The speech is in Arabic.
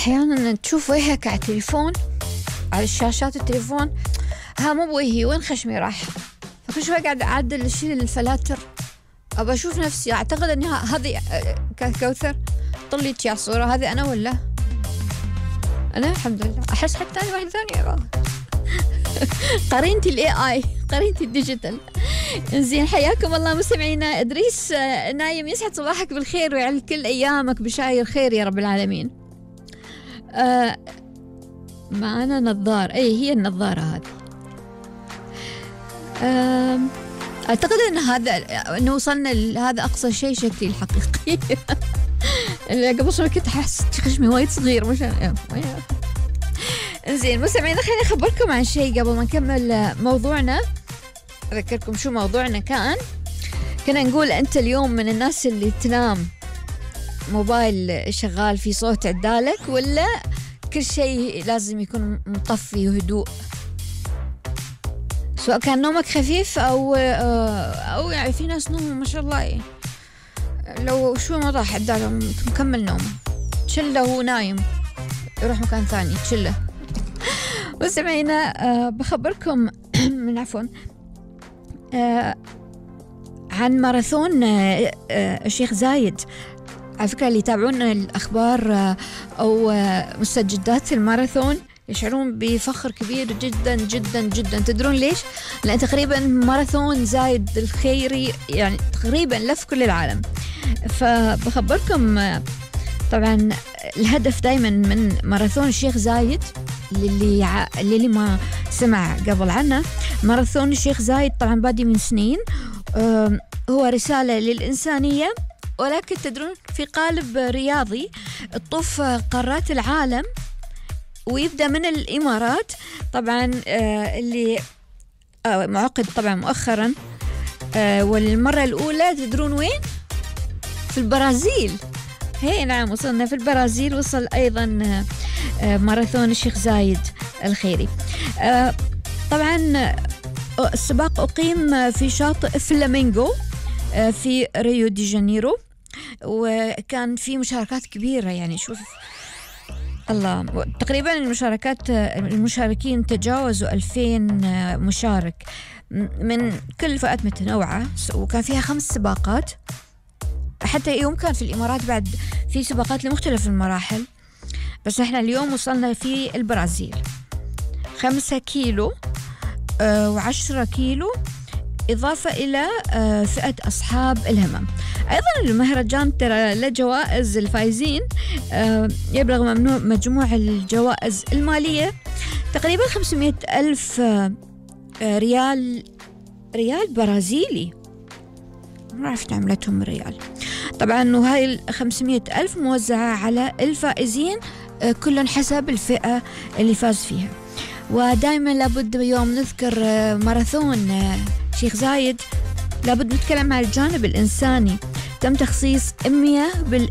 أحيانا تشوف وجهك على التليفون، على الشاشات التليفون، ها مو بوجهي وين خشمي راح، فكل شوي قاعد أعدل أشيل الفلاتر، أبى أشوف نفسي، أعتقد أنها هذه كوثر طليت يا صورة، هذه أنا ولا أنا؟ الحمد لله أحس حتى أنا واحد ثاني قرينتي AI، قرينتي الديجيتال. زين، حياكم الله مستمعينا. إدريس نايم، يسعد صباحك بالخير ويعلى كل أيامك بشاير خير يا رب العالمين. معنا نظار، هي النظارة هذه. أعتقد أن أنه وصلنا لهذا أقصى شيء شكلي الحقيقي. قبل شوي كنت أحس خشمي وايد صغير مش زين. مستمعينا، خليني أخبركم عن شيء قبل ما نكمل موضوعنا. أذكركم شو موضوعنا كنا نقول أنت اليوم من الناس اللي تنام موبايل شغال في صوت عدالك، ولا كل شيء لازم يكون مطفي وهدوء، سواء كان نومك خفيف أو يعني في ناس نومهم ما شاء الله لو شو ما راح عدالهم مكمل نومه، تشله وهو نايم يروح مكان ثاني تشله. وسمعينا بخبركم من عن ماراثون الشيخ زايد. على فكرة اللي يتابعون الأخبار أو مستجدات الماراثون يشعرون بفخر كبير جدا جدا جدا. تدرون ليش؟ لأن تقريبا ماراثون زايد الخيري يعني تقريبا لف كل العالم. فبخبركم طبعا الهدف دايما من ماراثون الشيخ زايد، اللي ما سمع قبل عنه، ماراثون الشيخ زايد طبعا بادي من سنين، هو رسالة للإنسانية، ولكن تدرون في قالب رياضي تطوف قارات العالم، ويبدأ من الإمارات طبعا اللي معقد طبعا مؤخرا، والمرة الأولى تدرون وين؟ في البرازيل. هي نعم، وصلنا في البرازيل، وصل أيضا ماراثون الشيخ زايد الخيري. طبعا السباق أقيم في شاطئ فلامينغو في ريو دي جانيرو، وكان في مشاركات كبيرة، يعني شوف الله، تقريبا المشاركين تجاوزوا 2000 مشارك من كل فئات متنوعة، وكان فيها 5 سباقات. حتى يوم كان في الإمارات بعد في سباقات لمختلف المراحل، بس احنا اليوم وصلنا في البرازيل 5 كيلو و10 كيلو، إضافة إلى فئة أصحاب الهمم. أيضا المهرجان ترى لجوائز الفائزين يبلغ مجموع الجوائز المالية تقريبا 500,000 ريال برازيلي، ما عرفت عملتهم ريال طبعا. وهاي 500,000 موزعة على الفائزين كل حسب الفئة اللي فاز فيها. ودائما لابد يوم نذكر ماراثون شيخ زايد لابد نتكلم عن الجانب الإنساني. تم تخصيص 100